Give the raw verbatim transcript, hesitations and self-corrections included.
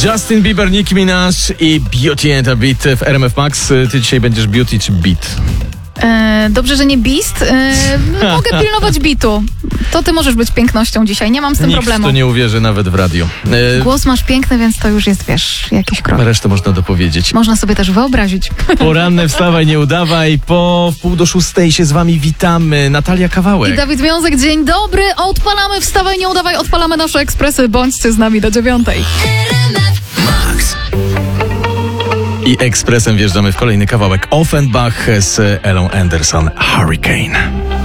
Justin Bieber, Nicki Minaj i Beauty and a Beat w R M F Max. Ty dzisiaj będziesz Beauty czy Beat? E, dobrze, że nie Beast. E, mogę pilnować bitu. To ty możesz być pięknością dzisiaj, nie mam z tym Nikt problemu. to nie uwierzy nawet w radiu. E, Głos masz piękny, więc to już jest, wiesz, jakiś krok. Resztę można dopowiedzieć. Można sobie też wyobrazić. Poranne wstawaj, nie udawaj. Po wpół do szóstej się z wami witamy. Natalia Kawałek. I Dawid Wiązek, dzień dobry. Odpalamy, wstawaj, nie udawaj, odpalamy nasze ekspresy. Bądźcie z nami do dziewiątej. Max. I ekspresem wjeżdżamy w kolejny kawałek Offenbach z Elą Anderson, Hurricane.